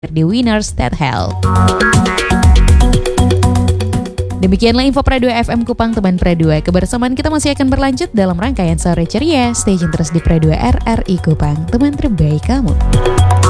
di Winners That Hell. Demikianlah info Pra 2 FM Kupang, teman Pra 2. Kebersamaan kita masih akan berlanjut dalam rangkaian Sore Ceria. Stay tune terus di Pra 2 RRI Kupang, teman terbaik kamu.